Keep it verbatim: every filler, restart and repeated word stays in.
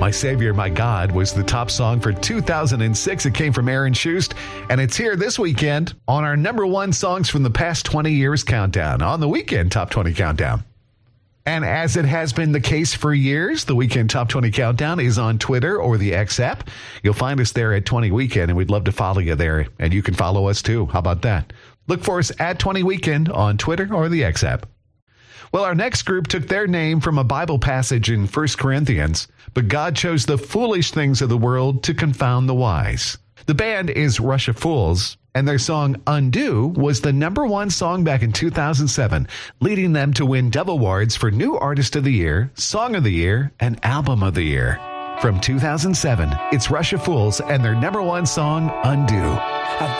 My Savior, My God was the top song for two thousand six. It came from Aaron Shust, and it's here this weekend on our number one songs from the past twenty years countdown, on the Weekend Top twenty Countdown. And as it has been the case for years, the Weekend Top twenty Countdown is on Twitter or the X app. You'll find us there at twenty Weekend, and we'd love to follow you there, and you can follow us too. How about that? Look for us at twenty Weekend on Twitter or the X app. Well, our next group took their name from a Bible passage in First Corinthians, but God chose the foolish things of the world to confound the wise. The band is Russia Fools, and their song Undo was the number one song back in two thousand seven, leading them to win Dove Awards for New Artist of the Year, Song of the Year, and Album of the Year. From two thousand seven, it's Russia Fools and their number one song, Undo. I've